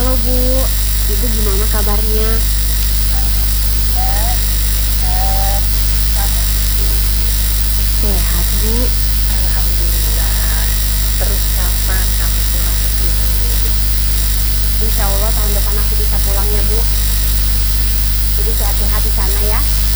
Halo Bu, Ibu gimana kabarnya? Alhamdulillah, sehat. Kamu gimana? Sehat Bu. Alhamdulillah. Terus kapan kamu pulang ke sini? Insya Allah tahun depan aku bisa pulang ya Bu. Ibu sehat-sehat di sana ya.